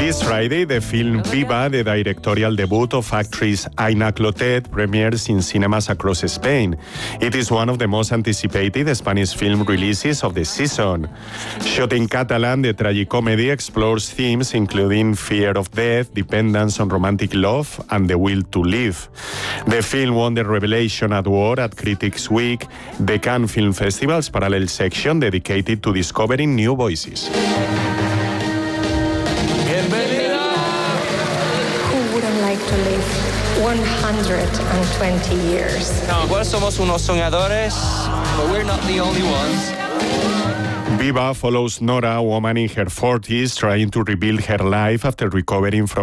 This Friday, the film Viva, the directorial debut of actress Aina Clotet, premieres in cinemas across Spain. It is one of the most anticipated Spanish film releases of the season. Shot in Catalan, the tragicomedy explores themes including fear of death, dependence on romantic love, and the will to live. The film won the Revelation Award at Critics Week, the Cannes Film Festival's parallel section dedicated to discovering new voices. To live 120 years. Igual somos unos soñadores, but we're not the only ones. Viva follows Nora, a woman in her 40s, trying to rebuild her life after recovering from